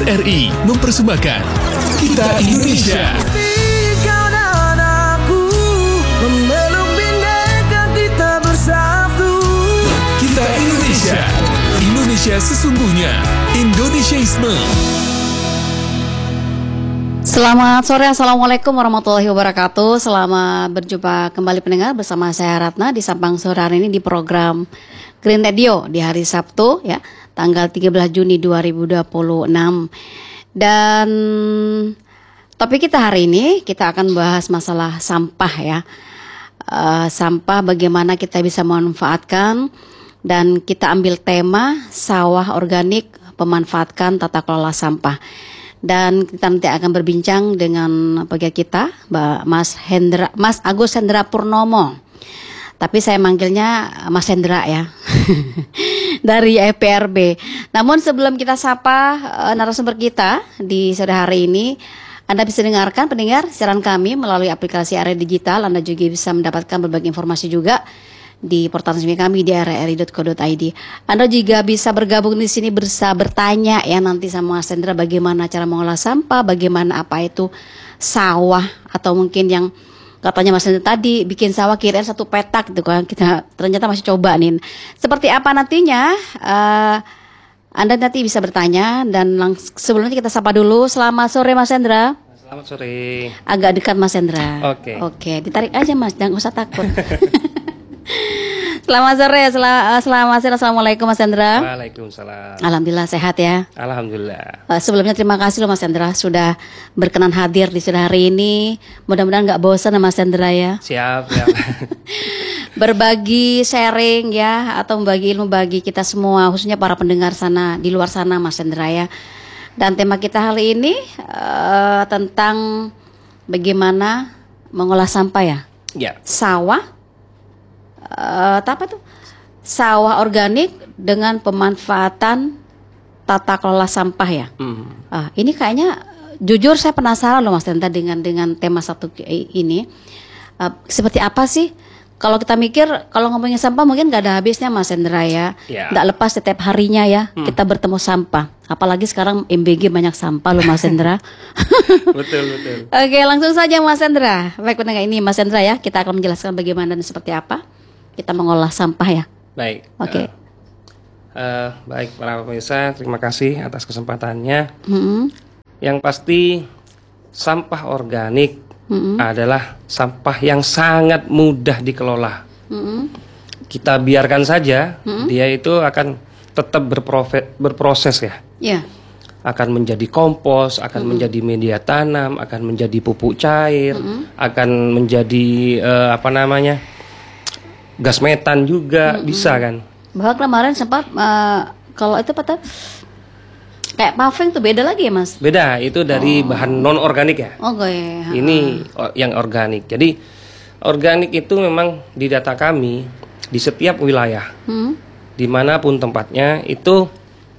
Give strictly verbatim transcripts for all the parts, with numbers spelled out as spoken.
R I mempersembahkan Kita Indonesia. Kau dan aku memeluk bineka kita bersatu. Kita Indonesia. Indonesia sesungguhnya. Indonesiaisme. Selamat sore, Assalamualaikum warahmatullahi wabarakatuh. Selamat berjumpa kembali pendengar bersama saya Ratna di Sabang sore hari ini di program Green Radio di hari Sabtu ya, tanggal tiga belas Juni dua ribu dua puluh enam. Dan topik kita hari ini kita akan bahas masalah sampah ya. Uh, sampah bagaimana kita bisa memanfaatkan, dan kita ambil tema sawah organik pemanfaatkan tata kelola sampah. Dan kita nanti akan berbincang dengan pegiat kita, Mbak Mas Hendra, Mas Agus Hendra Purnomo. Tapi saya manggilnya Mas Hendra ya, dari E P R B. Namun sebelum kita sapa uh, narasumber kita di sore hari ini, Anda bisa dengarkan pendengar siaran kami melalui aplikasi area digital. Anda juga bisa mendapatkan berbagai informasi juga di portal resmi kami di r r i dot co dot i d. Anda juga bisa bergabung di sini, bisa bertanya ya nanti sama Mas Hendra bagaimana cara mengolah sampah, bagaimana apa itu sawah, atau mungkin yang katanya Mas Hendra tadi bikin sawah kirain satu petak gitu kan, kita ternyata masih coba nih. Seperti apa nantinya? Uh, Anda nanti bisa bertanya, dan langs- sebelumnya kita sapa dulu. Selamat sore Mas Hendra. Selamat sore. Agak dekat Mas Hendra. Oke. Oke, ditarik aja Mas, jangan usah takut. Selamat sore, sel- selamat sore, assalamualaikum Mas Hendra. Waalaikumsalam. Alhamdulillah sehat ya. Alhamdulillah. Uh, sebelumnya terima kasih loh Mas Hendra sudah berkenan hadir di sore hari ini. Mudah-mudahan nggak bosan ya Mas Hendra ya. Siap, siap. Berbagi sharing ya, atau membagi ilmu bagi kita semua, khususnya para pendengar sana di luar sana Mas Hendra ya. Dan tema kita hari ini uh, tentang bagaimana mengolah sampah ya. Ya. Sawah. Uh, apa tuh? Sawah organik dengan pemanfaatan tata kelola sampah ya. Mm. Ah, ini kayaknya jujur saya penasaran loh Mas Tenta dengan dengan tema satu ini. Uh, seperti apa sih? Kalau kita mikir kalau ngomongin sampah mungkin nggak ada habisnya Mas Hendra ya. Ya. Nggak lepas setiap harinya ya Hmm. kita bertemu sampah. Apalagi sekarang M B G banyak sampah loh Mas Hendra. Betul, betul. Oke, langsung saja Mas Hendra. Baik pendengar, ini Mas Hendra ya. Kita akan menjelaskan bagaimana dan seperti apa kita mengolah sampah ya. Baik. Oke. Uh, uh, baik para pemirsa, terima kasih atas kesempatannya. Mm-mm. Yang pasti sampah organik Mm-mm. adalah sampah yang sangat mudah dikelola. Mm-mm. Kita biarkan saja, Mm-mm. dia itu akan tetap berprofe- berproses ya. Ya. Akan menjadi kompos, akan Mm-mm. menjadi media tanam, akan menjadi pupuk cair, Mm-mm. akan menjadi eh, apa namanya gas metan juga. Mm-mm. Bisa kan? Bahwa kemarin sempat uh, kalau itu apa tuh? Kayak paving tuh beda lagi ya Mas? Beda, itu dari Oh. bahan non organik ya. Oke. ha. Ini o- yang organik. Jadi organik itu memang di data kami di setiap wilayah, Hmm. dimanapun tempatnya itu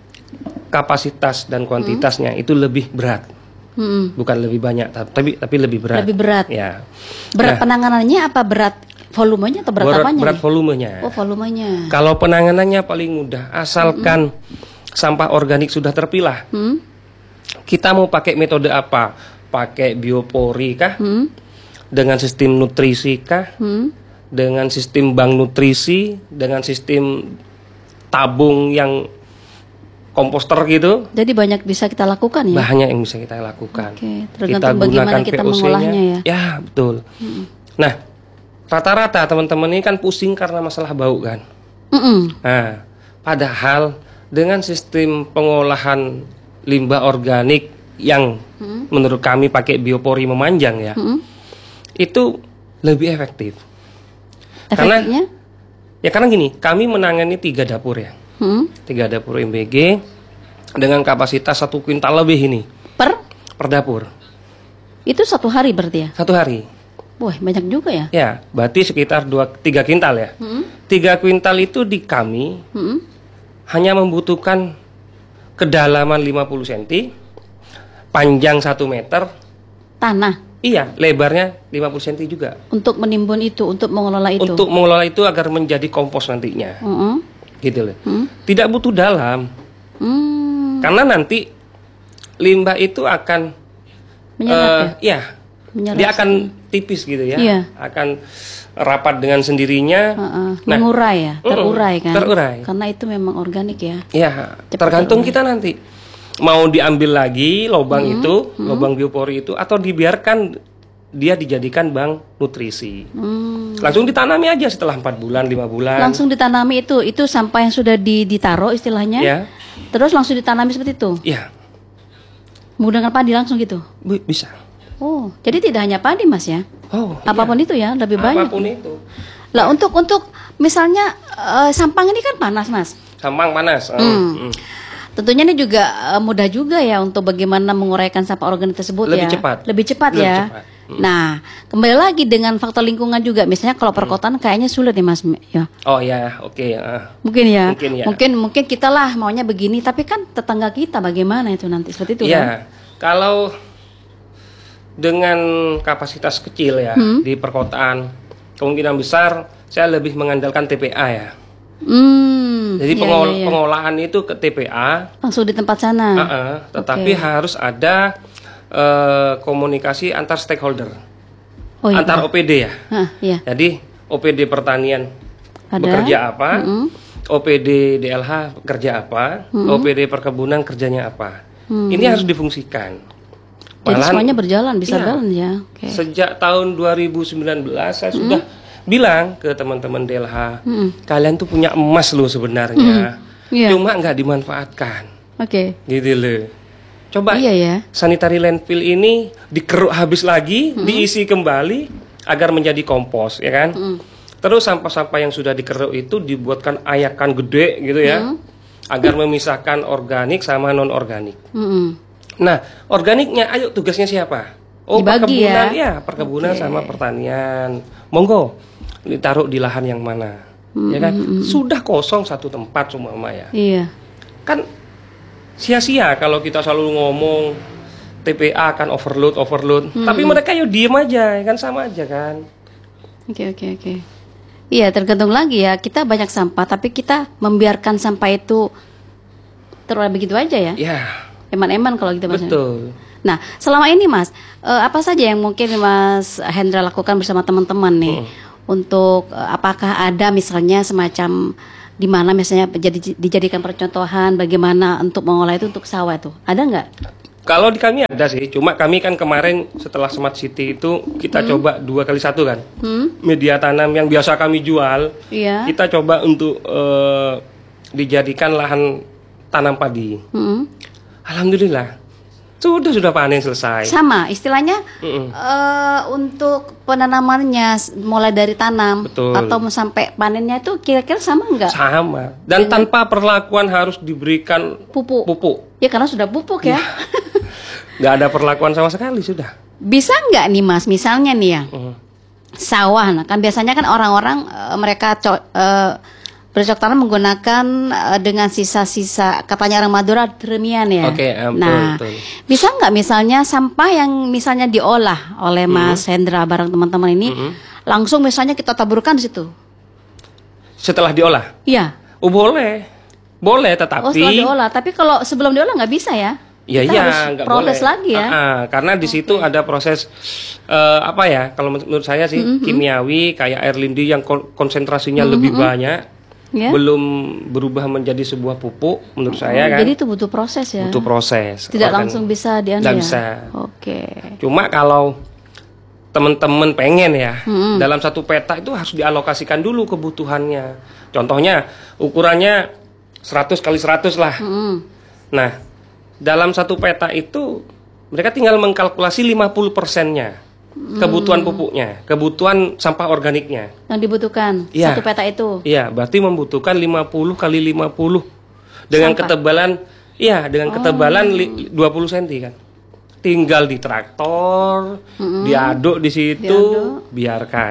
kapasitas dan kuantitasnya itu lebih berat, Hmm. bukan lebih banyak, tapi tapi lebih berat. Lebih berat. Ya. Berat Nah, penanganannya apa berat volumenya atau berat berat, apanya? berat nih? volumenya. Oh, volumenya. Kalau penanganannya paling mudah, asalkan sampah organik sudah terpilah. Hmm. Kita mau pakai metode apa? Pakai biopori kah? Hmm. Dengan sistem nutrisi kah? Hmm. Dengan sistem bank nutrisi? Dengan sistem tabung yang komposter gitu? Jadi banyak bisa kita lakukan ya. Banyak yang bisa kita lakukan. Oke, tergantung bagaimana kita V O C-nya. mengolahnya ya. Ya, betul. Hmm. Nah, rata-rata teman-teman ini kan pusing karena masalah bau kan. Mm-mm. Nah, padahal dengan sistem pengolahan limbah organik yang Hmm. menurut kami pakai biopori memanjang ya, Hmm. itu lebih efektif. Karena- Efeknya? Ya karena gini, kami menangani tiga dapur ya, Hmm. tiga dapur M B G dengan kapasitas satu kuintal lebih ini Per per dapur itu satu hari berarti ya. satu hari. Wah, banyak juga ya. Ya, berarti sekitar dua tiga kuintal ya. Hmm. Tiga kuintal itu di kami Hmm. hanya membutuhkan kedalaman lima puluh sentimeter, panjang satu meter, Tanah iya, lebarnya lima puluh sentimeter juga. untuk menimbun itu, untuk mengelola itu. Untuk mengelola itu agar menjadi kompos nantinya. Mm-mm. Gitu loh. Hmm. Tidak butuh dalam. Hmm. Karena nanti limbah itu akan Menyerap eh, ya, Menyerap dia akan tipis gitu ya, Iya. akan rapat dengan sendirinya. Heeh, Nah, mengurai ya, terurai kan? terurai. Karena itu memang organik ya. Ya, Cepat tergantung terurai. kita nanti mau diambil lagi lubang Hmm, itu, lubang biopori itu, atau dibiarkan dia dijadikan bank nutrisi. Hmm. Langsung ditanami aja setelah empat bulan, lima bulan. Langsung ditanami itu, itu sampah yang sudah di, ditaruh istilahnya. Ya, Terus langsung ditanami seperti itu. ya, Menggunakan padi langsung gitu. bi- bisa. Oh, jadi tidak hanya padi Mas ya. Oh, Apapun itu ya, lebih banyak. apapun itu. Lah untuk untuk misalnya eh, sampang ini kan panas Mas. Sampang panas. Hmm. Hmm. Tentunya ini juga eh, mudah juga ya untuk bagaimana menguraikan sampah organik tersebut Lebih ya. cepat. Lebih cepat Lebih ya. cepat. Nah, kembali lagi dengan faktor lingkungan juga. Misalnya kalau perkotaan kayaknya sulit nih Mas ya. Oh ya, oke. ah. Mungkin ya. Mungkin ya. Mungkin mungkin kita lah maunya begini, tapi kan tetangga kita bagaimana itu nanti seperti itu kan? Iya, kalau dengan kapasitas kecil ya Hmm. di perkotaan, kemungkinan besar saya lebih mengandalkan T P A ya. Hmm. Jadi iya, pengol- iya, iya. pengolahan itu ke T P A, Langsung di tempat sana. uh-uh, tetapi Oke. harus ada eh, komunikasi antar stakeholder, Oh iya. antar O P D ya. Hah, iya. Jadi O P D pertanian Ada. bekerja apa, Mm-mm. O P D D L H kerja apa, O P D perkebunan kerjanya apa. Ini harus difungsikan. Jadi Malahan- semuanya berjalan, bisa Iya. jalan ya. Oke. Sejak tahun dua ribu sembilan belas saya sudah bilang ke teman-teman D L H, kalian tuh punya emas loh sebenarnya, Iya. cuma nggak dimanfaatkan, Oke. gitu loh. Coba Iya ya. sanitary landfill ini dikeruk habis lagi, diisi kembali agar menjadi kompos, ya kan? Terus sampah-sampah yang sudah dikeruk itu dibuatkan ayakan gede gitu ya, agar memisahkan organik sama non organik. Mm-mm. Nah, organiknya, ayo tugasnya siapa? Oh, Dibagi perkebunan, ya? ya, perkebunan Oke. sama pertanian. Monggo, ditaruh di lahan yang mana, ya kan? Sudah kosong satu tempat semua ya. Iya. Kan sia-sia kalau kita selalu ngomong T P A kan overload, overload. Tapi mereka yuk diem aja, kan sama aja kan? Oke oke oke. Iya, tergantung lagi ya. Kita banyak sampah, tapi kita membiarkan sampah itu terurai begitu aja ya. Ya, Eman-eman kalau gitu Mas. betul. Nah, selama ini Mas, eh, apa saja yang mungkin Mas Hendra lakukan bersama teman-teman nih untuk eh, apakah ada misalnya semacam di mana misalnya jadi dijadikan percontohan bagaimana untuk mengolah itu untuk sawah itu, ada nggak? Kalau di kami ada sih, cuma kami kan kemarin setelah Smart City itu kita coba dua kali satu kan. Hmm? Media tanam yang biasa kami jual, Iya. kita coba untuk eh, dijadikan lahan tanam padi. Mm-mm. Alhamdulillah, sudah sudah panen selesai. Sama, istilahnya Mm-mm. eh, untuk penanamannya s- mulai dari tanam Betul. atau sampai panennya itu kira-kira sama nggak? Sama, dan tanpa perlakuan harus diberikan Pupuk. pupuk. Ya karena sudah pupuk ya. Nggak ada perlakuan sama sekali sudah. Bisa nggak nih Mas, misalnya nih ya Mm. sawah, nah kan biasanya kan orang-orang eh, mereka co- eh, bercocok tanam menggunakan eh, dengan sisa-sisa katanya orang Madura tremian ya. Oke, eh, betul, nah, betul. bisa nggak misalnya sampah yang misalnya diolah oleh Mas Hendra bareng teman-teman ini langsung misalnya kita taburkan di situ? Setelah diolah, Iya. oh boleh, boleh, tetapi Oh setelah diolah, tapi kalau sebelum diolah nggak bisa ya? ya Kita iya, harus nggak proses boleh. lagi ya. Ah, ah, karena di situ ada proses eh, apa ya? Kalau menurut saya sih kimiawi kayak air lindi yang kon- konsentrasinya lebih banyak, Ya. belum berubah menjadi sebuah pupuk. Menurut saya kan Jadi itu butuh proses ya. butuh proses. Tidak Orang- langsung bisa dianu nggak ya. bisa. Oke. Cuma kalau teman-teman pengen ya, dalam satu peta itu harus dialokasikan dulu kebutuhannya. Contohnya ukurannya seratus kali seratus lah. Mm. Nah, dalam satu peta itu mereka tinggal mengkalkulasi lima puluh persennya kebutuhan pupuknya, kebutuhan sampah organiknya. Yang dibutuhkan Iya. satu peta itu. Iya, berarti membutuhkan lima puluh kali lima puluh dengan Sampah. ketebalan, iya dengan ketebalan li- dua puluh sentimeter kan. Tinggal di traktor, diaduk di situ, Diaduk. biarkan.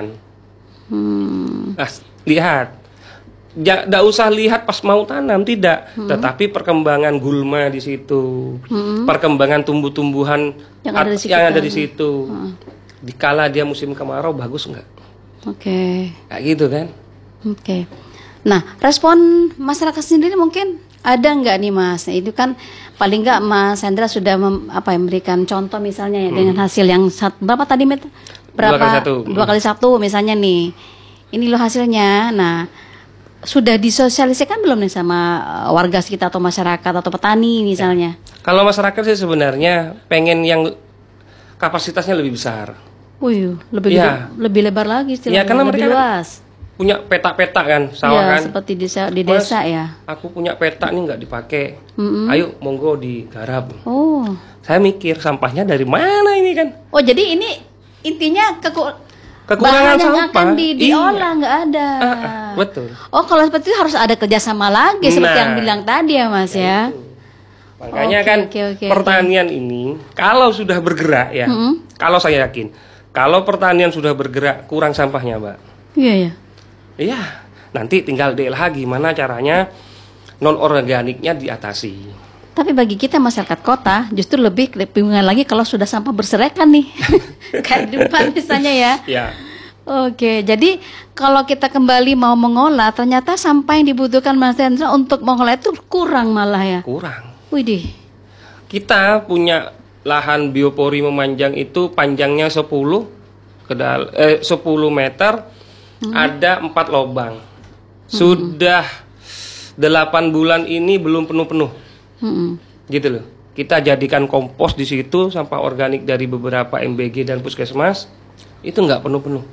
Hmm. Nah, lihat. Tidak usah lihat pas mau tanam, tidak. Tetapi perkembangan gulma di situ, perkembangan tumbuh-tumbuhan Yang ada di at- yang ada di sekitarnya. situ. Dikala dia musim kemarau bagus nggak? Oke. Kayak gitu kan? Oke. Nah, respon masyarakat sendiri mungkin ada nggak nih Mas? Itu kan paling nggak Mas Hendra sudah mem, apa ya, memberikan contoh misalnya ya, hmm. dengan hasil yang sat, berapa tadi Met? Berapa? Dua kali satu. Dua kali satu misalnya nih. Ini loh hasilnya. Nah, sudah disosialisasikan belum nih sama warga sekitar atau masyarakat atau petani misalnya? Ya. Kalau masyarakat sih sebenarnya pengen yang kapasitasnya lebih besar. Wih, lebih ya. lebih, lebih lebar lagi sih. Ya, karena lebih mereka luas. Punya peta-peta kan, sawah ya, kan. Seperti di desa, di desa Mas, ya. Aku punya peta nih nggak dipakai. Mm-hmm. Ayo monggo digarap. Oh. Saya mikir sampahnya dari mana ini kan? Oh, jadi ini intinya keku kekurangan bahan yang sampah. akan di, diolah nggak iya. ada. Ah, ah, betul. Oh, kalau seperti itu harus ada kerjasama lagi seperti Nah, yang bilang tadi ya Mas ya. Itu. Makanya Oke, kan oke, oke, pertanian ini kalau sudah bergerak ya, Mm-hmm. kalau saya yakin, kalau pertanian sudah bergerak kurang sampahnya, Mbak. Iya ya. Iya, nanti tinggal diolah gimana caranya non organiknya diatasi. Tapi bagi kita masyarakat kota justru lebih kebingungan lagi kalau sudah sampah berserakan nih. Kehidupan misalnya ya. Ya. Oke, jadi kalau kita kembali mau mengolah, ternyata sampah yang dibutuhkan Mas Hendra untuk mengolah itu kurang malah ya. Kurang. Widih. Kita punya lahan biopori memanjang itu panjangnya sepuluh kedal eh sepuluh meter, hmm. ada empat lubang. Hmm. Sudah delapan bulan ini belum penuh-penuh. Hmm. Gitu loh. Kita jadikan kompos di situ, sampah organik dari beberapa M B G dan puskesmas itu nggak penuh-penuh.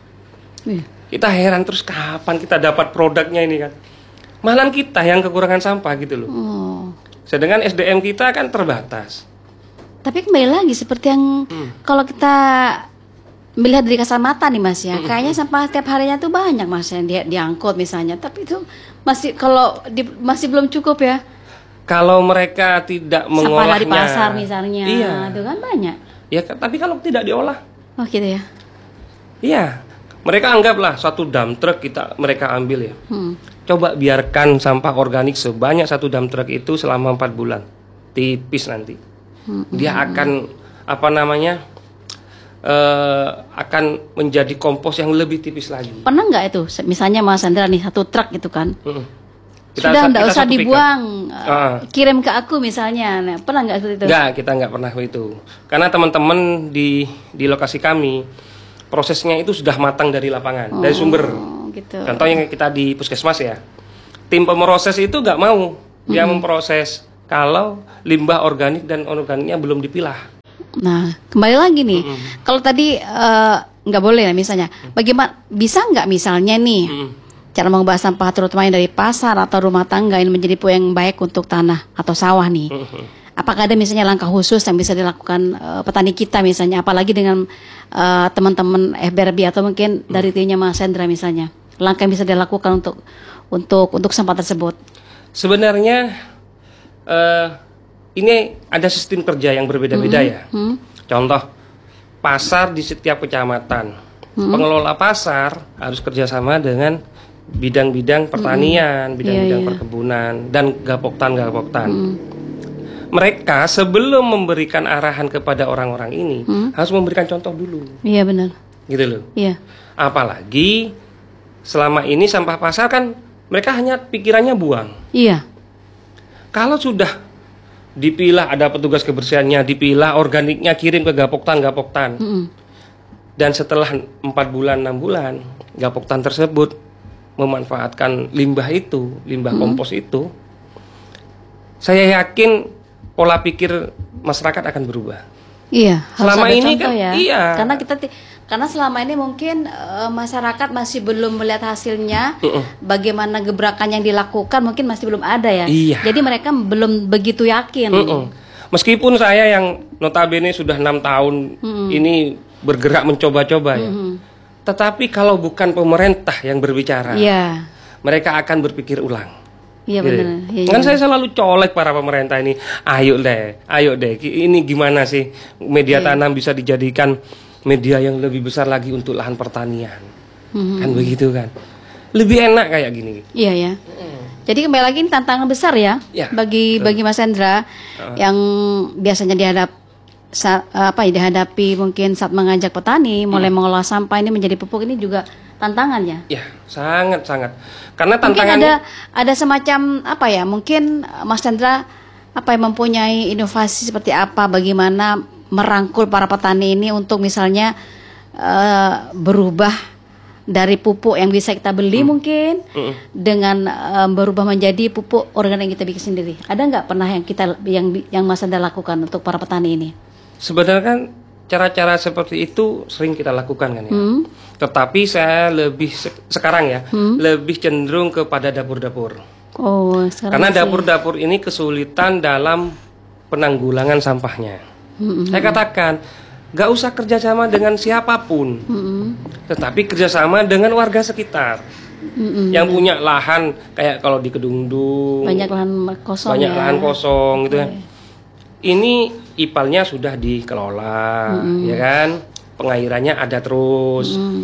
Hmm. Kita heran terus kapan kita dapat produknya ini kan. Malah kita yang kekurangan sampah gitu loh. Oh. Sedangkan S D M kita kan terbatas. Tapi kembali lagi seperti yang hmm. kalau kita melihat dari kasat mata nih Mas ya, hmm. kayaknya sampah setiap harinya tuh banyak Mas yang dia diangkut misalnya. Tapi itu masih kalau di, masih belum cukup ya. Kalau mereka tidak mengolahnya. Sampah dari pasar misalnya, iya. itu kan banyak. Ya, tapi kalau tidak diolah. Oh gitu ya. Iya. Mereka anggaplah satu dump truck kita mereka ambil ya. Hmm. Coba biarkan sampah organik sebanyak satu dump truck itu selama empat bulan, tipis nanti. Hmm. Dia akan apa namanya uh, akan menjadi kompos yang lebih tipis lagi. Pernah nggak itu? Misalnya Mas Hendra nih satu truk gitu kan? Hmm. Kita, sudah nggak usah dibuang, uh. kirim ke aku misalnya. Nah, pernah nggak seperti itu? Nggak, kita nggak pernah itu. Karena teman-teman di di lokasi kami prosesnya itu sudah matang dari lapangan, oh. dari sumber. Gitu. Contohnya kita di puskesmas ya, tim pemroses itu nggak mau dia mm-hmm. memproses kalau limbah organik dan organiknya belum dipilah. Nah, kembali lagi nih, mm-hmm. kalau tadi nggak uh, boleh misalnya, bagaimana bisa nggak misalnya nih mm-hmm. cara mengubah sampah terutama yang dari pasar atau rumah tangga ini menjadi pupuk yang baik untuk tanah atau sawah nih? Mm-hmm. Apakah ada misalnya langkah khusus yang bisa dilakukan uh, petani kita misalnya, apalagi dengan uh, teman-teman F B R B atau mungkin mm-hmm. dari timnya Mas Hendra misalnya? Langkah yang bisa dilakukan untuk untuk untuk sampah tersebut? Sebenarnya uh, ini ada sistem kerja yang berbeda-beda hmm, ya. Hmm. Contoh pasar di setiap kecamatan, hmm. pengelola pasar harus kerjasama dengan bidang-bidang pertanian, hmm. bidang-bidang yeah, yeah. perkebunan dan gapoktan-gapoktan. Hmm. Mereka sebelum memberikan arahan kepada orang-orang ini hmm. harus memberikan contoh dulu. Iya yeah, benar. Gitu loh. Iya. Yeah. Apalagi selama ini sampah pasar kan mereka hanya pikirannya buang. Iya. Kalau sudah dipilah, ada petugas kebersihannya, dipilah organiknya kirim ke gapoktan-gapoktan. Mm-hmm. Dan setelah empat bulan, enam bulan, gapoktan tersebut memanfaatkan limbah itu, limbah mm-hmm. kompos itu, saya yakin pola pikir masyarakat akan berubah. Iya. Selama ini kan, ya. Iya. Karena kita t- Karena selama ini mungkin uh, masyarakat masih belum melihat hasilnya, uh-uh. bagaimana gebrakan yang dilakukan mungkin masih belum ada ya. Iya. Jadi mereka belum begitu yakin. Uh-uh. Meskipun saya yang notabene sudah enam tahun uh-uh. ini bergerak mencoba-coba ya, uh-uh. tetapi kalau bukan pemerintah yang berbicara, yeah. mereka akan berpikir ulang. Iya gitu. Benar. Ya, kan ya. Saya selalu colek para pemerintah ini, ayo deh, ayo deh, ini gimana sih media yeah. tanam bisa dijadikan media yang lebih besar lagi untuk lahan pertanian, hmm. kan begitu kan? Lebih enak kayak gini. Iya ya. Hmm. Jadi kembali lagi ini tantangan besar ya, ya bagi betul. bagi Mas Hendra uh. yang biasanya dihadap sa, apa ya dihadapi mungkin saat mengajak petani mulai hmm. mengolah sampah ini menjadi pupuk ini juga tantangannya. Ya, sangat sangat. Karena Mungkin tantangan ada ada semacam apa ya? Mungkin uh, Mas Chandra apa yang mempunyai inovasi seperti apa? Bagaimana merangkul para petani ini untuk misalnya uh, berubah dari pupuk yang bisa kita beli hmm. mungkin hmm. dengan uh, berubah menjadi pupuk organik yang kita bikin sendiri. Ada nggak pernah yang kita yang yang Mas Chandra lakukan untuk para petani ini? Sebenarnya kan cara-cara seperti itu sering kita lakukan kan ya. Hmm. Tetapi saya lebih se- sekarang ya hmm. lebih cenderung kepada dapur-dapur. Oh, karena dapur-dapur ini kesulitan dalam penanggulangan sampahnya. Hmm. Saya katakan gak usah kerjasama dengan siapapun, hmm. tetapi kerjasama dengan warga sekitar. Hmm. Yang punya lahan kayak kalau di Kedungdung banyak lahan kosong, banyak ya. lahan kosong gitu ya. Ini ipalnya sudah dikelola, mm-hmm. ya kan? Pengairannya ada terus, mm.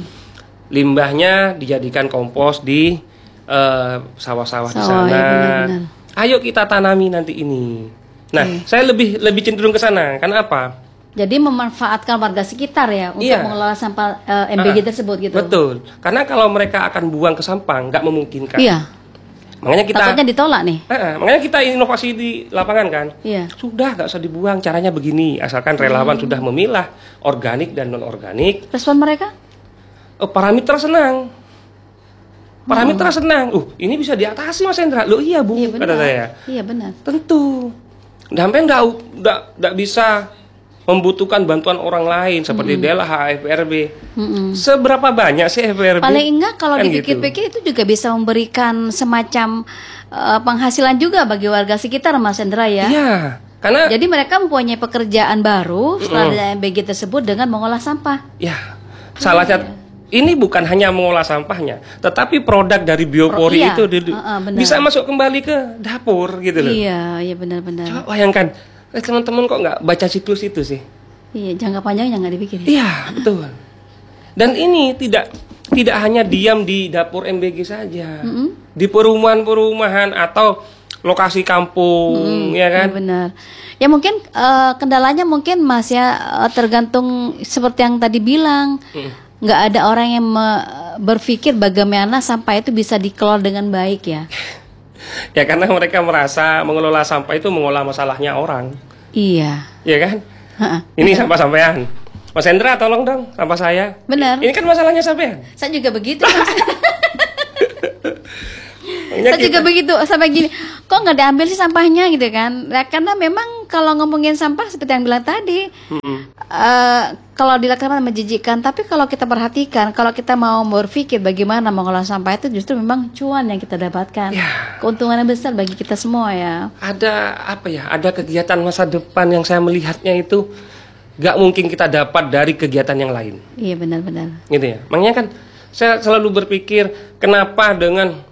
limbahnya dijadikan kompos di uh, sawah-sawah Sawah, di sana. ya benar-benar. Ayo kita tanami nanti ini. Nah, okay. saya lebih lebih cenderung ke sana. Karena apa? Jadi memanfaatkan warga sekitar ya untuk iya. mengelola sampah uh, M B G uh, tersebut gitu. Betul. Karena kalau mereka akan buang ke sampah, nggak memungkinkan. Iya. Makanya kita takutnya ditolak nih. Eh, makanya kita inovasi di lapangan kan. Iya. Sudah nggak usah dibuang, caranya begini. Asalkan relawan hmm. sudah memilah organik dan non organik. Respon mereka? Oh, para mitra senang. Para oh. mitra senang. Uh, ini bisa diatasi Mas Hendra. Loh iya Bu, iya, kata saya. Iya benar. Tentu. Sampai nggak nggak nggak bisa membutuhkan bantuan orang lain seperti mm-hmm. D L H, F R B. Mm-hmm. Seberapa banyak sih F R B? Paling enggak kalau kan dipikir-pikir gitu. Itu juga bisa memberikan semacam uh, penghasilan juga bagi warga sekitar Mas Hendra ya. Iya. Karena jadi mereka mempunyai pekerjaan baru setelah mm. M B G tersebut dengan mengolah sampah. Ya. Salah satu ya. Ini bukan hanya mengolah sampahnya, tetapi produk dari biopori Pro, iya. itu di, uh, uh, bisa masuk kembali ke dapur gitu loh. Iya, iya benar-benar. Coba bayangkan. Eh, teman-teman kok nggak baca siklus itu sih? Iya, jangka panjangnya nggak dipikirin. Iya, betul. Dan ini tidak tidak hanya diam di dapur M B G saja, mm-hmm. di perumahan-perumahan atau lokasi kampung, mm-hmm. ya kan? Ya, benar. Ya mungkin uh, kendalanya mungkin Mas ya uh, tergantung seperti yang tadi bilang, mm. nggak ada orang yang me- berpikir bagaimana sampah itu bisa dikelola dengan baik ya. Ya karena mereka merasa mengelola sampah itu mengolah masalahnya orang. Iya. Iya kan? Ha-ha. Ini sampah sampean. Mas Hendra tolong dong sampah saya. Benar. Ini kan masalahnya sampean. Saya juga begitu. Saya kita. juga begitu sampai gini. Kok nggak diambil sih sampahnya gitu kan? Ya, karena memang kalau ngomongin sampah seperti yang bilang tadi, mm-hmm. uh, kalau dilakukan menjijikkan. Tapi kalau kita perhatikan, kalau kita mau berpikir bagaimana mengolah sampah itu justru memang cuan yang kita dapatkan. Ya. Keuntungannya besar bagi kita semua ya. Ada apa ya? Ada kegiatan masa depan yang saya melihatnya itu nggak mungkin kita dapat dari kegiatan yang lain. Iya benar-benar. Gitu ya. Makanya kan saya selalu berpikir kenapa dengan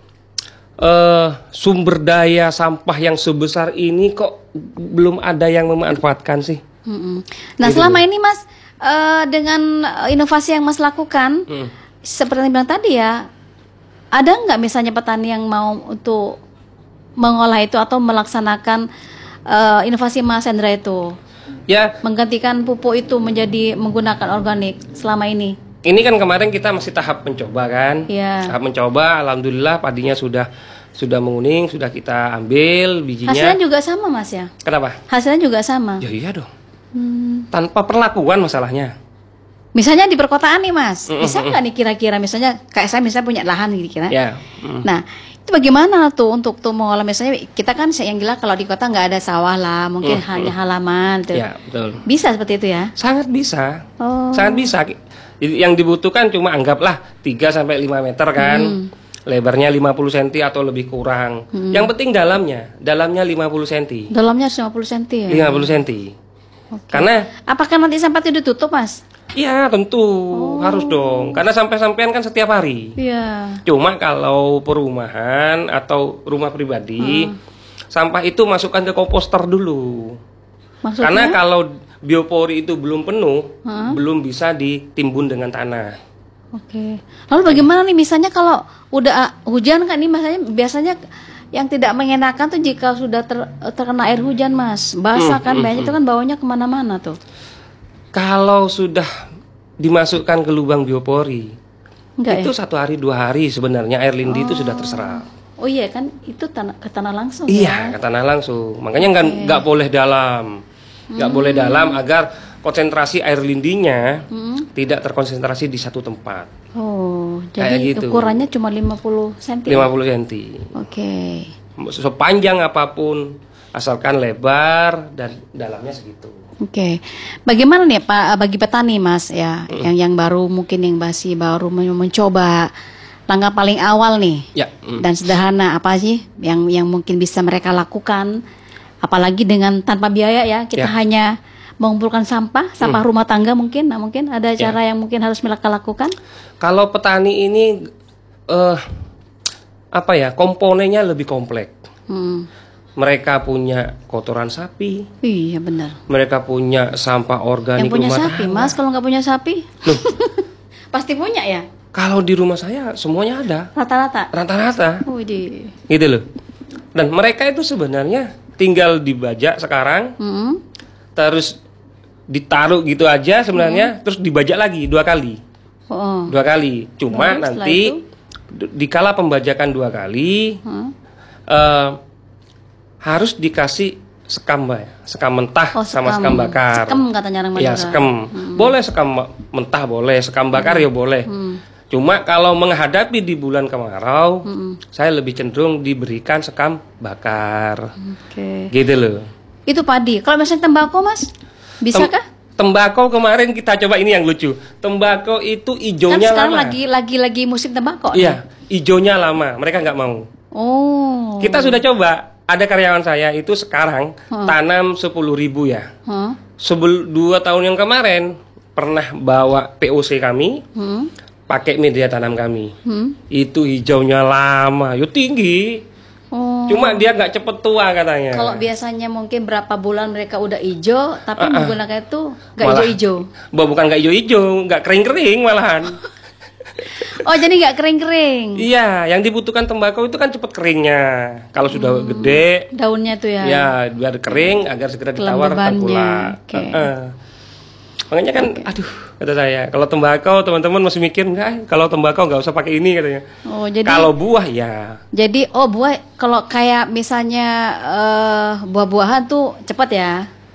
Uh, sumber daya sampah yang sebesar ini kok belum ada yang memanfaatkan sih. Mm-mm. Nah gitu. Selama ini Mas uh, dengan inovasi yang Mas lakukan, mm. seperti yang bilang tadi ya, ada nggak misalnya petani yang mau untuk mengolah itu atau melaksanakan uh, inovasi Mas Hendra itu, ya, menggantikan pupuk itu menjadi menggunakan organik selama ini? Ini kan kemarin kita masih tahap mencoba kan, ya. tahap mencoba, alhamdulillah padinya sudah sudah menguning, sudah kita ambil bijinya. Hasilnya juga sama Mas ya? Kenapa? Hasilnya juga sama. Ya iya dong. Hmm. Tanpa perlakuan masalahnya. Misalnya di perkotaan nih Mas, mm-hmm. bisa nggak nih kira-kira misalnya kayak saya misalnya punya lahan kira-kira. Ya. Mm. Nah itu bagaimana tuh untuk tuh mengolah misalnya kita kan yang gila kalau di kota nggak ada sawah lah, mungkin mm. hanya halaman. Tuh. Ya betul. Bisa seperti itu ya? Sangat bisa. Oh. Sangat bisa. Yang dibutuhkan cuma anggaplah tiga sampai lima meter kan. Hmm. Lebarnya lima puluh sentimeter atau lebih kurang. Hmm. Yang penting dalamnya, dalamnya lima puluh sentimeter. Dalamnya lima puluh sentimeter ya. lima puluh sentimeter. Okay. Karena apakah nanti sampah itu ditutup, Mas? Iya, tentu. Oh. Harus dong. Karena sampai-sampean kan setiap hari. Iya. Cuma kalau perumahan atau rumah pribadi, hmm. sampah itu masukkan ke komposter dulu. Maksudnya? Karena kalau biopori itu belum penuh, hmm? belum bisa ditimbun dengan tanah. Oke. Lalu bagaimana nih misalnya kalau udah hujan kan nih masanya biasanya yang tidak mengenakan tuh jika sudah ter, terkena air hujan Mas, basah hmm, kan, hmm, banyak hmm. itu kan baunya kemana-mana tuh. Kalau sudah dimasukkan ke lubang biopori, Enggak itu ya? satu hari dua hari sebenarnya air lindi itu sudah terserap. Oh iya kan itu tanah ke tanah langsung Iya, ya. ke tanah langsung. Makanya nggak Oke. nggak boleh dalam, nggak boleh Hmm. dalam agar konsentrasi air lindinya Hmm. tidak terkonsentrasi di satu tempat. Oh, Kayak jadi gitu. ukurannya cuma lima puluh sentimeter. lima puluh sentimeter. Oke. Sepanjang apapun, asalkan lebar dan dalamnya segitu. Oke, bagaimana nih Pak bagi petani Mas ya, yang yang baru mungkin yang masih baru men- mencoba langkah paling awal nih Ya. mm. dan sederhana apa sih yang yang mungkin bisa mereka lakukan, apalagi dengan tanpa biaya ya kita Ya. hanya mengumpulkan sampah sampah rumah tangga mungkin, nah mungkin ada cara yang mungkin harus mereka lakukan. Kalau petani ini eh apa ya, komponennya lebih kompleks. Hmm. Mereka punya kotoran sapi, Iya benar. mereka punya sampah organik Yang punya rumah sapi tangga. Mas, kalau nggak punya sapi, pasti punya ya Kalau di rumah saya semuanya ada, rata-rata. rata-rata, Widih. gitu loh. Dan mereka itu sebenarnya tinggal dibajak sekarang, Hmm. terus ditaruh gitu aja sebenarnya, terus dibajak lagi dua kali, Oh. dua kali. Cuma Baru setelah nanti itu? d- dikala pembajakan dua kali, Hmm. eh, harus dikasih sekam, Mbak, ya. Sekam mentah Oh, sama sekam. sekam bakar. Sekam katanya orang Iya, Madura. sekam. Boleh sekam mentah, boleh sekam bakar ya boleh. Hmm. Cuma kalau menghadapi di bulan kemarau, Hmm. saya lebih cenderung diberikan sekam bakar. Oke. Gitu loh. Itu padi. Kalau misalnya tembakau, Mas, bisakah? Tem- tembakau kemarin kita coba, ini yang lucu. Tembakau itu Kan ijonya sekarang lama. lagi lagi lagi musim tembakau. Iya, ijonya lama. Mereka nggak mau. Oh. Kita sudah coba. Ada karyawan saya itu sekarang Hmm. tanam sepuluh ribu ya. Hah? Sebel dua tahun yang kemarin pernah bawa P O C kami, Hmm? pakai media tanam kami. Hmm? Itu hijaunya lama, yo tinggi. Oh. Cuma dia nggak cepet tua katanya. Kalau biasanya mungkin berapa bulan mereka udah hijau, tapi Ah, ah. menggunakan itu nggak Malah- hijau-hijau. Bah, bukan nggak hijau-hijau, nggak kering-kering malahan. Oh, jadi nggak kering-kering. Iya, yang dibutuhkan tembakau itu kan cepet keringnya. Kalau sudah gede, Daunnya tuh ya. ya biar kering agar segera ditawar Kelembabannya, tengkulak. oke. Heeh. Makanya kan, aduh, kata saya, kalau tembakau teman-teman masih mikir enggak, kalau tembakau nggak usah pakai ini katanya. Oh, jadi Kalau buah ya, Jadi oh buah kalau kayak misalnya eh, buah-buahan tuh cepat ya.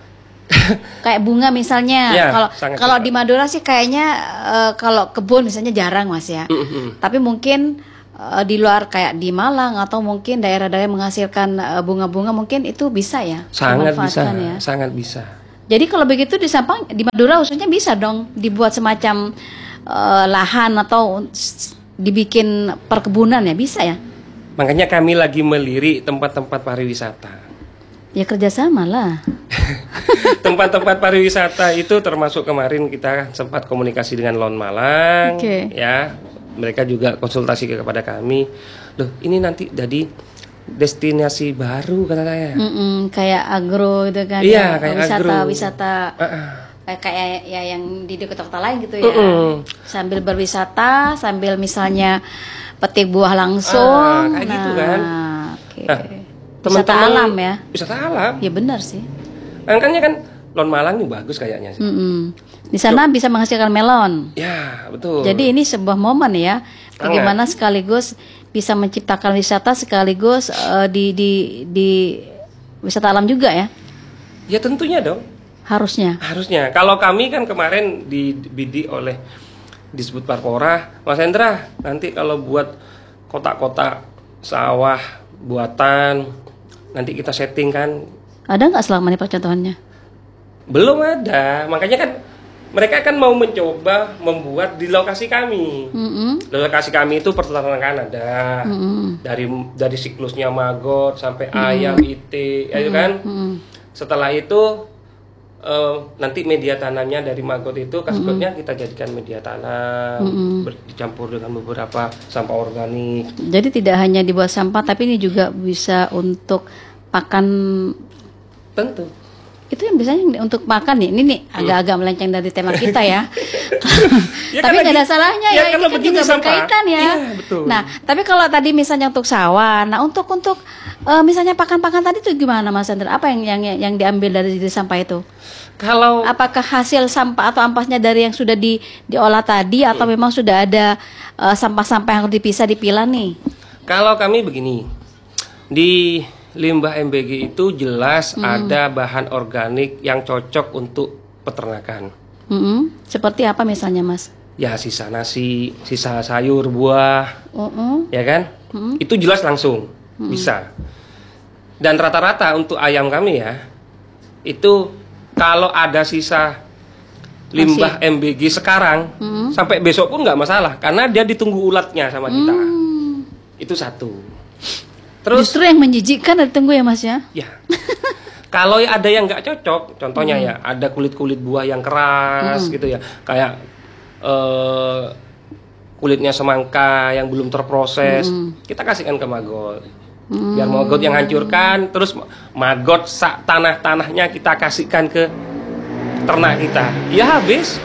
Kayak bunga misalnya. Ya, Kalau sangat kalau cepat. di Madura sih kayaknya eh, kalau kebun misalnya jarang Mas ya. Mm-mm. Tapi mungkin eh, di luar kayak di Malang atau mungkin daerah-daerah yang menghasilkan eh, bunga-bunga mungkin itu bisa ya. sangat bisa, dimanfaatkan ya. sangat bisa. Jadi kalau begitu di Sampang di Madura khususnya bisa dong dibuat semacam eh, lahan atau s- dibikin perkebunan ya, bisa ya. Makanya kami lagi melirik tempat-tempat pariwisata. Ya kerjasama lah. Tempat-tempat pariwisata itu termasuk kemarin kita sempat komunikasi dengan Lon Malang, Oke. ya. Mereka juga konsultasi ke- kepada kami. Loh, ini nanti jadi destinasi baru kata saya. Mm-mm, kayak agro gitu kan Iya, ya, kayak wisata agro. wisata Ah, kayak kayak ya yang di kota-kota lain gitu ya. Mm-mm. Sambil berwisata, sambil misalnya petik buah langsung. Ah, kayak gitu kan. Oke. Nah, Wisata teman-teman- alam ya. Wisata alam. Ya benar sih. Makanya kan Lon Malang ini bagus kayaknya sih. Mm-mm. Di sana bisa menghasilkan melon. Ya, betul. Jadi ini sebuah momen ya, bagaimana sekaligus bisa menciptakan wisata sekaligus eh, di di di wisata alam juga ya, ya tentunya dong. harusnya. Harusnya. Kalau kami kan kemarin dibidik oleh Disbud Parpora, Mas Hendra, nanti kalau buat kotak-kotak sawah buatan, nanti kita setting kan. Ada nggak selama ini percontohannya? Belum ada. Makanya kan mereka kan mau mencoba membuat di lokasi kami. Mm-mm. Lokasi kami itu peternakan ada. Mm-mm. Dari dari siklusnya maggot sampai ayam, ite, ya itu kan. Mm-mm. Setelah itu eh, nanti media tanamnya dari maggot itu kaskotnya kita jadikan media tanam, ber- dicampur dengan beberapa sampah organik. Jadi tidak hanya dibuat sampah, tapi ini juga bisa untuk pakan Tentu. itu yang biasanya untuk makan nih. Ini nih agak-agak melenceng dari tema kita ya. Ya, Tapi karena nggak ada gi- salahnya ya, ya, karena ini kan begini juga sampah. berkaitan ya. Iya, betul. Nah, tapi kalau tadi misalnya untuk sawah, nah untuk untuk eh, misalnya pakan-pakan tadi itu gimana Mas Hendra? Apa yang yang yang diambil dari, dari sampah itu? Kalau Apakah hasil sampah atau ampasnya dari yang sudah di, diolah tadi atau memang sudah ada eh, sampah-sampah yang harus dipisah dipilah nih? kalau kami begini, di limbah M B G itu jelas ada bahan organik yang cocok untuk peternakan. Mm-mm. Seperti apa misalnya Mas? Ya sisa nasi, sisa sayur, buah, Mm-mm. ya kan? Itu jelas langsung bisa. Dan rata-rata untuk ayam kami ya, itu kalau ada sisa limbah M B G sekarang, sampai besok pun nggak masalah, karena dia ditunggu ulatnya sama kita. Hmm. Itu satu. Terus Justru yang menjijikkan ditunggu ya Mas ya? ya, kalau ada yang nggak cocok, contohnya ya ada kulit-kulit buah yang keras gitu ya, kayak eh, kulitnya semangka yang belum terproses, kita kasihkan ke maggot. Biar maggot yang hancurkan, terus maggot sak tanah-tanahnya kita kasihkan ke ternak kita. Ya habis.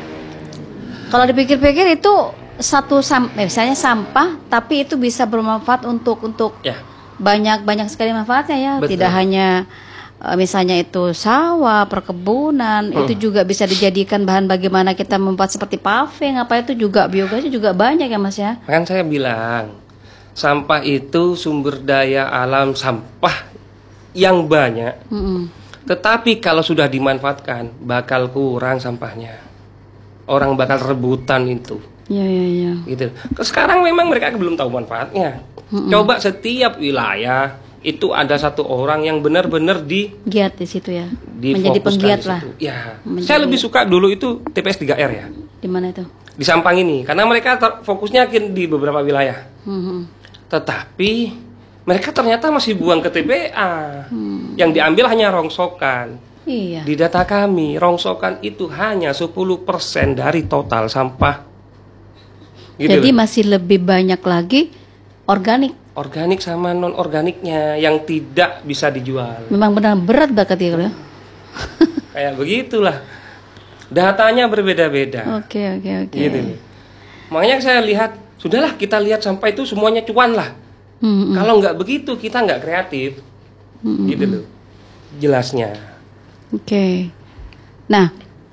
Kalau dipikir-pikir itu satu sam eh, misalnya sampah, tapi itu bisa bermanfaat untuk untuk Ya. banyak banyak sekali manfaatnya ya. Betul. Tidak hanya eh, misalnya itu sawah, perkebunan, itu juga bisa dijadikan bahan bagaimana kita membuat seperti paving, apa itu juga biogasnya juga banyak ya Mas ya. Kan saya bilang, sampah itu sumber daya alam sampah yang banyak. Mm-mm. Tetapi kalau sudah dimanfaatkan bakal kurang sampahnya. Orang bakal rebutan itu. Iya iya iya. Gitu. Sekarang memang mereka belum tahu manfaatnya. Coba setiap wilayah itu ada satu orang yang benar-benar di Giat di situ ya. difokuskan Menjadi penggiat di lah. situ. Ya. Menjadi- Saya lebih suka dulu itu T P S tiga R ya. Di mana itu? Di Sampang ini karena mereka ter- fokusnya kin- di beberapa wilayah. Mhm. Tetapi mereka ternyata masih buang ke T P A. Yang diambil hanya rongsokan. Iya. Di data kami, rongsokan itu hanya sepuluh persen dari total sampah. Gitu Jadi loh. masih lebih banyak lagi organik. Organik sama non organiknya yang tidak bisa dijual. Memang benar berat banget ya. Kayak begitulah. Datanya berbeda-beda. Oke oke oke. Gitu loh. Makanya saya lihat, sudahlah kita lihat sampah itu semuanya cuan lah. Hmm, Kalau nggak begitu kita nggak kreatif. Gitu loh. Jelasnya. Oke. Nah,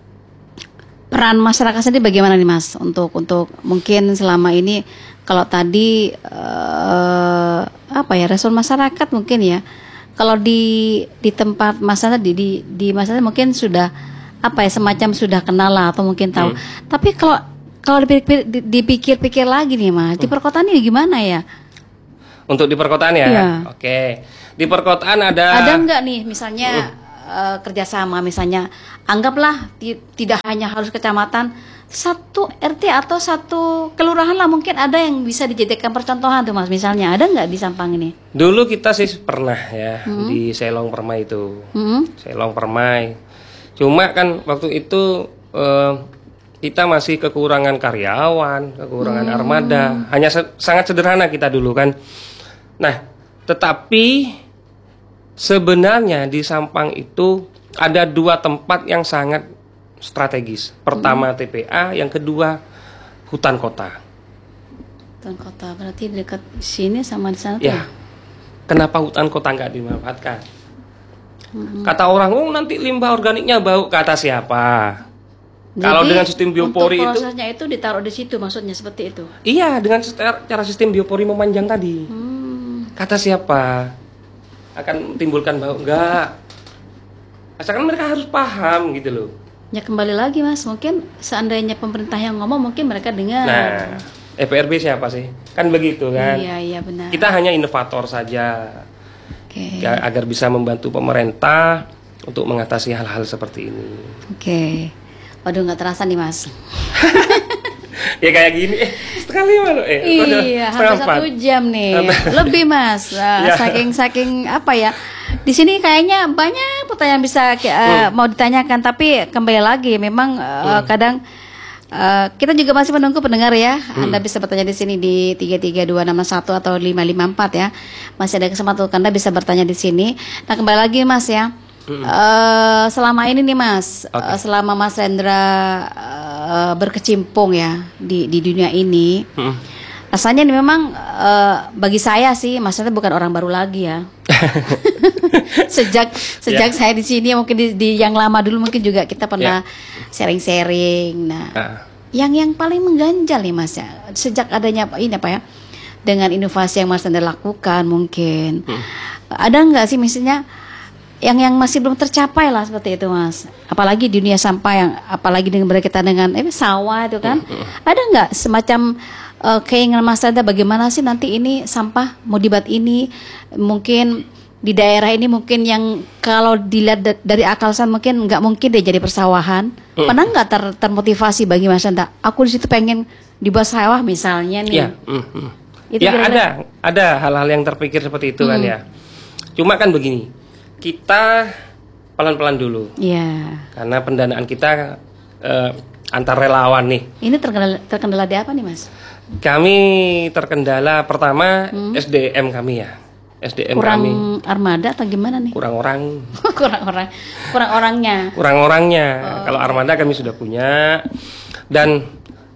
peran masyarakat sendiri bagaimana nih Mas untuk untuk mungkin selama ini kalau tadi eh, apa ya respon masyarakat mungkin ya kalau di di tempat masyarakat di di, di masyarakat mungkin sudah apa ya semacam sudah kenal lah atau mungkin tahu. Tapi kalau kalau dipikir, di- dipikir-pikir lagi nih Mas di perkotaan ini gimana ya? Untuk di perkotaan ya. Iya. Oke. Di perkotaan ada. Ada nggak nih misalnya eh, kerjasama misalnya anggaplah ti- tidak hanya harus kecamatan satu R T atau satu kelurahan lah mungkin ada yang bisa dijadikan percontohan tuh Mas misalnya ada nggak di Sampang ini? Dulu kita sih pernah ya di Selong Permai itu. Hmm? Selong Permai. Cuma kan waktu itu eh, kita masih kekurangan karyawan, kekurangan armada. Hanya se- sangat sederhana kita dulu kan. Nah, tetapi sebenarnya di Sampang itu ada dua tempat yang sangat strategis. Pertama T P A, yang kedua hutan kota. Hutan kota berarti dekat sini sama di sana tuh. Ya, kenapa hutan kota nggak dimanfaatkan? Kata orang, oh nanti limbah organiknya bau. Kata siapa? Kalau Jadi, dengan sistem biopori untuk itu, prosesnya itu ditaruh di situ maksudnya seperti itu. iya dengan secara- cara sistem biopori memanjang tadi. Hmm. Kata siapa? Akan menimbulkan bau? Enggak. Asalkan mereka harus paham gitu loh. Ya kembali lagi Mas, mungkin seandainya pemerintah yang ngomong mungkin mereka dengar. Nah, E P R B siapa sih? Kan begitu kan. Iya iya benar. Kita hanya inovator saja. Oke. Ya, agar bisa membantu pemerintah untuk mengatasi hal-hal seperti ini. Oke. Waduh nggak terasa nih Mas. Ya kayak gini, eh setengah lima loh, eh udah Iya, setengah hampir empat. satu jam nih. Lebih Mas. Nah, Ya. Saking saking apa ya? Di sini kayaknya banyak pertanyaan bisa uh, mau ditanyakan, tapi kembali lagi memang uh, kadang uh, kita juga masih menunggu pendengar ya. Anda bisa bertanya di sini di tiga tiga dua enam satu atau lima lima empat ya. Masih ada kesempatan untuk Anda bisa bertanya di sini. Nah, kembali lagi Mas ya. eh, selama ini nih Mas, Oke. eh, selama Mas Rendra eh, berkecimpung ya di di dunia ini, Mm. rasanya nih memang eh, bagi saya sih Mas Rendra bukan orang baru lagi ya. sejak sejak Ya. saya di sini mungkin di, di yang lama dulu mungkin juga kita pernah sharing-sharing. Nah, Ah. yang yang paling mengganjal nih Mas ya, sejak adanya ini apa ya, dengan inovasi yang Mas Rendra lakukan mungkin Hmm. ada nggak sih misalnya yang yang masih belum tercapai lah seperti itu Mas, apalagi di dunia sampah yang apalagi dengan berkaitan dengan eh, sawah itu kan, ada nggak semacam eh, keinginan Mas Rendra bagaimana sih nanti ini sampah mau dibuat ini mungkin di daerah ini mungkin yang kalau dilihat da- dari akal sehat mungkin nggak mungkin deh jadi persawahan. Pernah nggak ter- termotivasi bagi Mas Rendra? Aku di situ pengen dibuat sawah misalnya nih. Ya, mm, mm. Itu ya kira-kira- ada, ada hal-hal yang terpikir seperti itu kan Hmm. ya. Cuma kan begini, kita pelan-pelan dulu, Iya. karena pendanaan kita eh, antar relawan nih. Ini terkendala, terkendala di apa nih Mas? Kami terkendala pertama S D M kami ya, S D M Kurang kami armada atau gimana nih? kurang orang, kurang orang, kurang orangnya. kurang orangnya. Kalau armada kami sudah punya dan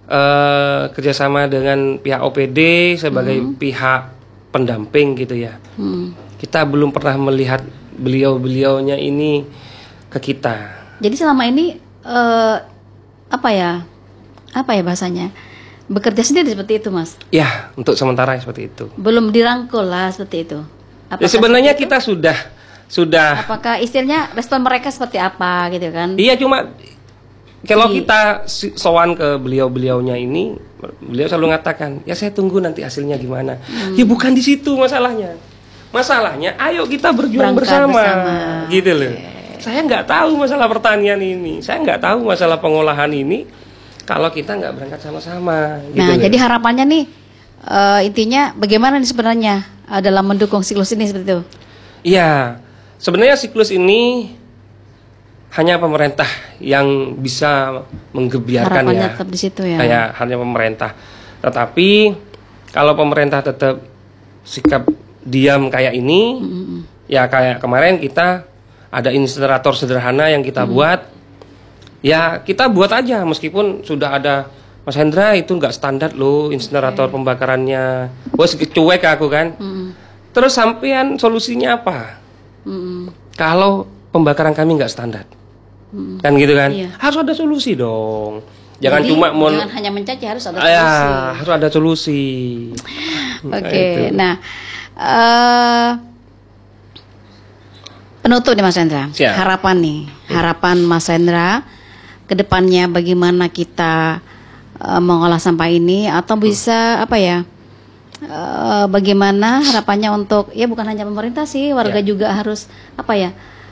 eh, kerjasama dengan pihak O P D sebagai pihak pendamping gitu ya. Hmm. Kita belum pernah melihat beliau-beliaunya ini ke kita. Jadi selama ini eh, apa ya, apa ya bahasanya? Bekerja sendiri seperti itu Mas? Ya, untuk sementara seperti itu. Belum dirangkul lah seperti itu. Ya, sebenarnya seperti itu? kita sudah sudah Apakah istilahnya respon mereka seperti apa gitu kan? iya cuma kalau Iya. kita si- sowan ke beliau-beliaunya ini, beliau selalu mengatakan, "Ya saya tunggu nanti hasilnya gimana." Hmm. Ya bukan di situ masalahnya. Masalahnya, ayo kita berjuang Berangkat bersama, bersama. gitu loh. Saya nggak tahu masalah pertanian ini, saya nggak tahu masalah pengolahan ini kalau kita nggak berangkat sama-sama. Gitu Nah, loh. jadi harapannya nih eh, intinya bagaimana nih sebenarnya eh, dalam mendukung siklus ini seperti itu? Iya, sebenarnya siklus ini hanya pemerintah yang bisa menggebiarkan Harapannya ya. tetap di situ ya. Kayak hanya pemerintah. Tetapi kalau pemerintah tetap sikap diam kayak ini, ya kayak kemarin kita ada insinerator sederhana yang kita buat, ya kita buat aja meskipun sudah ada Mas Hendra itu nggak standar loh insinerator pembakarannya. Wah cuek aku kan. Mm-mm. Terus sampean solusinya apa? Mm-mm. Kalau pembakaran kami nggak standar, kan gitu kan? Iya. Harus ada solusi dong. Jangan Jadi, cuma mau jangan hanya mencaci, harus ada Ah, ya, solusi. harus ada solusi. Oke, itu. nah eh penutup nih Mas Hendra. Siap. Harapan nih, harapan Mas Hendra ke depannya bagaimana kita eh, mengolah sampah ini atau bisa apa ya? eh, bagaimana harapannya untuk ya bukan hanya pemerintah sih, warga Ya. juga harus apa ya?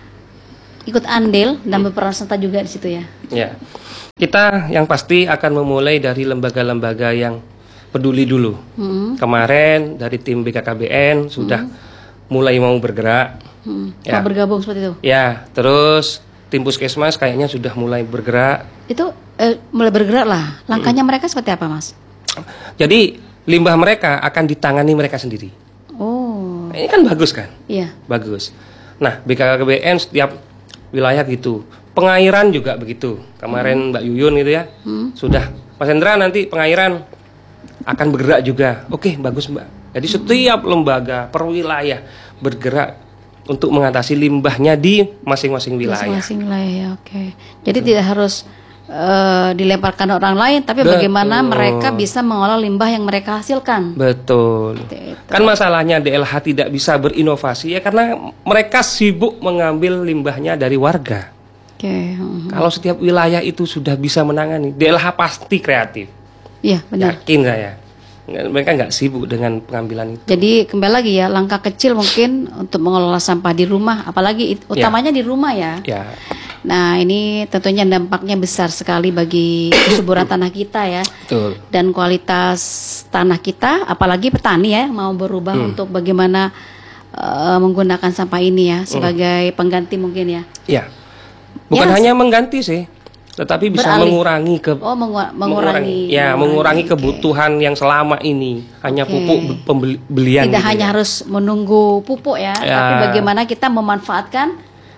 Ikut andil dan berperan serta juga di situ ya. Ya, kita yang pasti akan memulai dari lembaga-lembaga yang peduli dulu. Hmm. Kemarin dari tim B K K B N sudah mulai mau bergerak. Hmm. Ya. Mau bergabung seperti itu. Ya, terus tim Puskesmas kayaknya sudah mulai bergerak. Itu eh, mulai bergerak lah. Langkahnya mereka seperti apa, Mas? Jadi limbah mereka akan ditangani mereka sendiri. Oh, Ini kan bagus kan? iya. Bagus. Nah, B K K B N setiap wilayah gitu. Pengairan juga begitu. Kemarin Mbak Yuyun gitu ya. Sudah. Mas Hendra nanti pengairan akan bergerak juga. Oke, bagus Mbak. Jadi setiap lembaga per wilayah bergerak untuk mengatasi limbahnya di masing-masing wilayah. Masing-masing wilayah, ya, oke. Jadi tidak harus eh, dilemparkan orang lain, tapi Betul. bagaimana mereka bisa mengolah limbah yang mereka hasilkan. Betul. Seperti itu. Kan masalahnya D L H tidak bisa berinovasi ya karena mereka sibuk mengambil limbahnya dari warga. Oke, hmm. Kalau setiap wilayah itu sudah bisa menangani, D L H pasti kreatif. Iya benar. Yakin saya. Mereka nggak sibuk dengan pengambilan itu. Jadi kembali lagi ya, langkah kecil mungkin untuk mengelola sampah di rumah, apalagi it- utamanya di rumah ya. Ya, Nah ini tentunya dampaknya besar sekali bagi kesuburan tanah kita ya. betul. Dan kualitas tanah kita, apalagi petani ya mau berubah Hmm. untuk bagaimana eh, menggunakan sampah ini ya sebagai pengganti mungkin ya. Ya, bukan Ya, hanya mengganti sih, tetapi bisa Beralih. mengurangi ke Oh mengu- mengurangi, ya mengurangi oke. kebutuhan yang selama ini hanya Oke. pupuk pembelian. Tidak gitu hanya ya. harus menunggu pupuk ya, Ya. tapi bagaimana kita memanfaatkan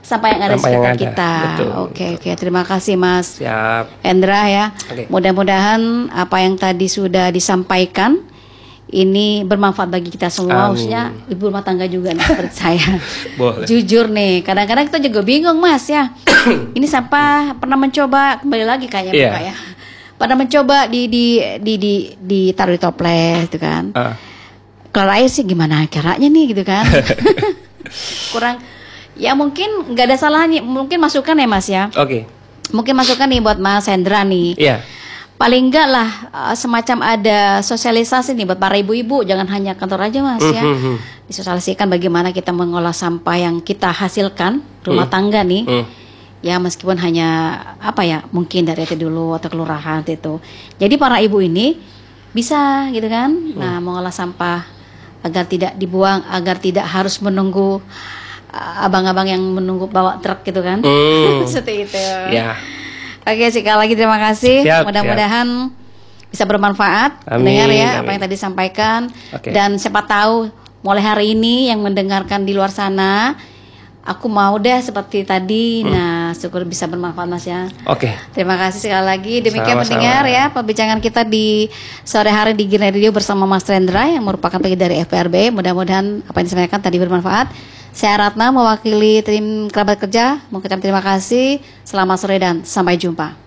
sampah yang ada di Sampah yang sekitar ada, kita. betul. Oke, oke, terima kasih Mas Siap. Endra ya. Oke. Mudah-mudahan apa yang tadi sudah disampaikan ini bermanfaat bagi kita semua, Amin. khususnya ibu rumah tangga juga nih seperti saya. Boleh. Jujur nih, kadang-kadang kita juga bingung Mas ya. Ini sampah pernah mencoba kembali lagi kayaknya Iya. Bapak ya. Pernah mencoba di di di di ditaruh di toples gitu kan. Ah. Kelar air sih gimana caranya nih gitu kan. Kurang ya mungkin nggak ada salahnya, mungkin masukan ya Mas ya. Oke. Mungkin masukan nih buat Mas Hendra nih. Iya. Paling enggak lah uh, semacam ada sosialisasi nih buat para ibu-ibu, jangan hanya kantor aja Mas ya. Mhm. Disosialisasikan bagaimana kita mengolah sampah yang kita hasilkan rumah Hmm. tangga nih. Hmm. Ya meskipun hanya apa ya, mungkin dari R T dulu atau kelurahan itu. Jadi para ibu ini bisa gitu kan. Nah, mengolah sampah agar tidak dibuang, agar tidak harus menunggu uh, abang-abang yang menunggu bawa truk gitu kan. Hmm. Seperti itu. Ya. Oke, sekali lagi terima kasih. Siap, Mudah-mudahan bisa bermanfaat Amin, mendengar ya apa amin. yang tadi disampaikan. Oke. Dan siapa tahu mulai hari ini yang mendengarkan di luar sana, aku mau deh seperti tadi. Hmm. Nah, syukur bisa bermanfaat Mas ya. Oke. Terima kasih sekali lagi. Demikian Sama-sama. pendengar ya perbincangan kita di sore hari di Green Radio bersama Mas Rendra yang merupakan peneliti dari F P R B. Mudah-mudahan apa yang disampaikan tadi bermanfaat. Saya Ratna mewakili tim kerabat kerja mengucapkan terima kasih. Selamat sore dan sampai jumpa.